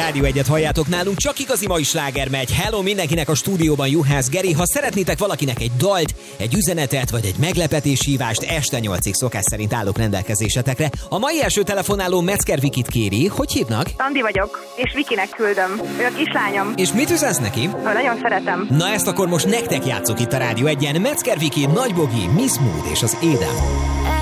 Rádió Egyet halljátok, nálunk csak igazi mai sláger megy. Hello mindenkinek a stúdióban, Juhász Geri. Ha szeretnétek valakinek egy dalt, egy üzenetet vagy egy meglepetéshívást, este 8-ig szokás szerint állok rendelkezésetekre. A mai első telefonáló Metzger Vikit kéri. Hogy hívnak? Andi vagyok, és Vikinek küldöm. Ő a kislányom. És mit üzensz neki? Nagyon szeretem. Na ezt akkor most nektek játszok itt a Rádió Egyen. Metzger Viki, Nagy Bogi, Miss Mood és az Édem.